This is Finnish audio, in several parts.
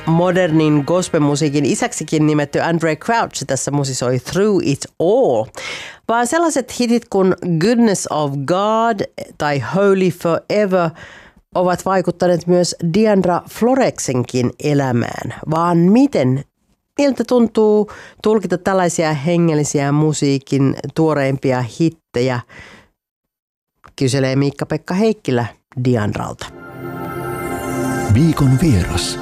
modernin gospelmusiikin isäksikin nimetty Andraé Crouch tässä musisoi Through It All. Vaan sellaiset hitit kuin Goodness of God tai Holy Forever ovat vaikuttaneet myös Diandra Floreksenkin elämään. Vaan miltä tuntuu tulkita tällaisia hengellisiä musiikin tuoreimpia hittejä, kyselee Miikka-Pekka Heikkilä Diandralta. Viikon vieras.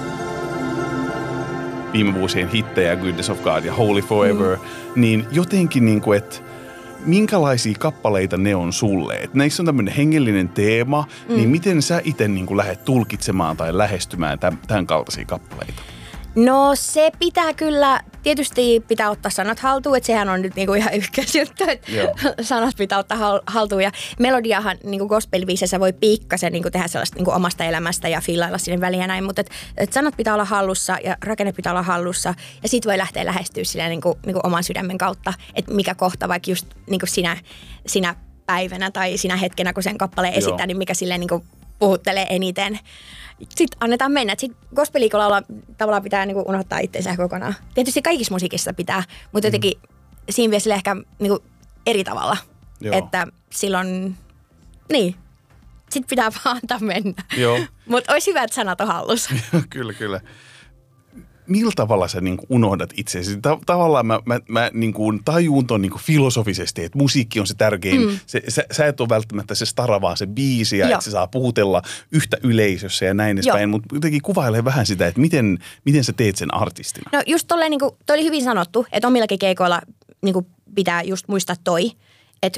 Viime vuosien hittejä, Goodness of God ja Holy Forever, niin jotenkin niin kuin, että minkälaisia kappaleita ne on sulle? Et näissä on tämmöinen hengellinen teema, niin miten sä itse niin kuin lähdet tulkitsemaan tai lähestymään tämän kaltaisia kappaleita? No se pitää kyllä, tietysti pitää ottaa sanat haltuun, että sehän on nyt niinku ihan ykkösjuttu, että sanat pitää ottaa haltuun. Ja melodiahan niinku gospel-biiseissä voi pikkasen niinku tehdä sellaista niinku omasta elämästä ja fiilailla sinne väliin ja näin, mutta et sanat pitää olla hallussa ja rakenne pitää olla hallussa ja sit voi lähteä lähestyä sillä niinku oman sydämen kautta, että mikä kohta vaikka just niinku sinä päivänä tai sinä hetkenä, kun sen kappaleen esittää, niin mikä silleen niinku puhuttelee eniten. Sitten annetaan mennä. Sitten gospeliikolla tavallaan pitää niinku unohtaa itseensä kokonaan. Tietysti kaikissa musiikissa pitää, mutta jotenkin siinä vielä ehkä niinku eri tavalla. Joo. Että silloin, niin, sitten pitää vaan antaa mennä. Mutta olisi hyvä, että sanat on hallussa. Kyllä. Millä tavalla sä niin kuin unohdat itseäsi? Tavallaan mä niin kuin tajuun ton niin kuin filosofisesti, että musiikki on se tärkein. Sä et ole välttämättä se stara, vaan se biisi ja että se saa puhutella yhtä yleisössä ja näin edespäin. Mutta jotenkin kuvailee vähän sitä, että miten sä teet sen artistina. No just tolleen, niin kuin, toi oli hyvin sanottu, että omillakin keikoilla niin kuin pitää just muistaa toi, että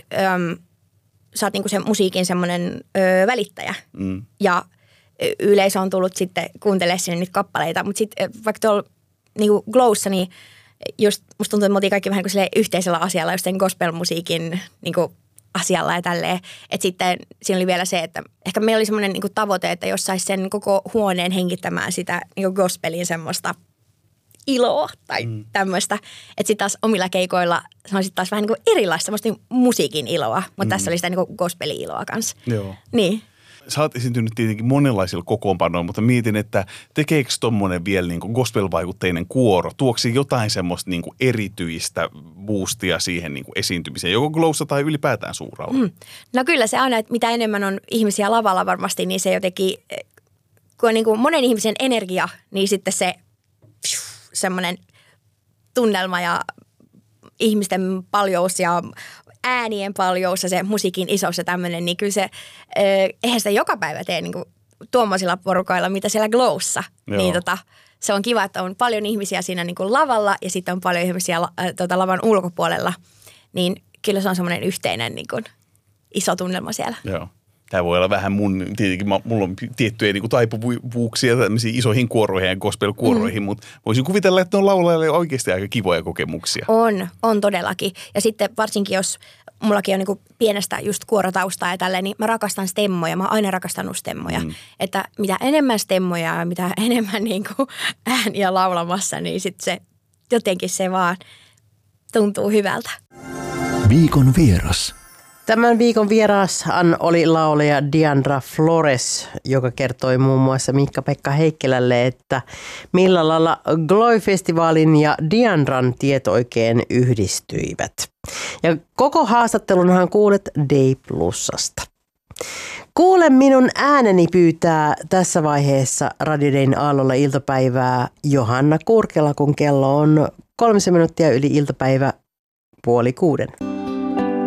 sä oot niin kuin sen musiikin semmoinen välittäjä ja yleisö on tullut sitten kuuntelemaan sinne niitä kappaleita, mutta sitten vaikka tuolla niinku Glowssa, niin just musta tuntuu, että me oltiin kaikki vähän kuin yhteisellä asialla, just sen gospel-musiikin niinku asialla ja tälleen. Että sitten siinä oli vielä se, että ehkä meillä oli semmoinen niinku tavoite, että jos saisi sen koko huoneen hengittämään sitä niinku gospelin semmoista iloa tai tämmöistä. Että sitten taas omilla keikoilla se on sitten taas vähän niinku erilaista semmoista niinku musiikin iloa, mutta tässä oli sitä niinku gospeli-iloa kanssa. Joo. Niin. Sä oot esiintynyt tietenkin monenlaisilla kokoonpanoilla, mutta mietin, että tekeekö tommonen vielä niin kuin gospel-vaikutteinen kuoro? Tuoksi jotain semmoista niin kuin erityistä boostia siihen niin kuin esiintymiseen, joko Glowssa tai ylipäätään suuralla? No kyllä se aina, että mitä enemmän on ihmisiä lavalla varmasti, niin se jotenkin, kun on niin kuin monen ihmisen energia, niin sitten se semmoinen tunnelma ja ihmisten paljous ja äänien paljous ja se musiikin isous ja tämmöinen, niin kyllä se, eihän sitä joka päivä tee niin kuin tuommoisilla porukoilla, mitä siellä Glowssa. Niin se on kiva, että on paljon ihmisiä siinä niin kuin lavalla ja sitten on paljon ihmisiä lavan ulkopuolella. Niin kyllä se on semmoinen yhteinen niin kuin iso tunnelma siellä. Joo. Tämä voi olla vähän tietenkin mulla on tiettyjä niin taipuvuuksia tämmöisiin isoihin kuoroihin ja gospel-kuoroihin, mutta voisin kuvitella, että on laulajille oikeasti aika kivoja kokemuksia. On todellakin. Ja sitten varsinkin, jos mullakin on niin kuin pienestä just kuorotaustaa ja tälleen, niin mä rakastan stemmoja. Mä oon aina rakastanut stemmoja. Että mitä enemmän stemmoja ja mitä enemmän niin kuin ääniä laulamassa, niin sitten se jotenkin se vaan tuntuu hyvältä. Viikon vieras. Tämän viikon vierashan oli laulaja Diandra Flores, joka kertoi muun muassa Miikka-Pekka Heikkilälle, että millä lailla Glow-festivaalin ja Diandran tiet oikein yhdistyivät. Ja koko haastattelunhan kuulet Day Plusasta. Kuule minun ääneni pyytää tässä vaiheessa Radio Dayn aallolla iltapäivää Johanna Kurkela, kun kello on 3 minuuttia yli iltapäivä 5:30.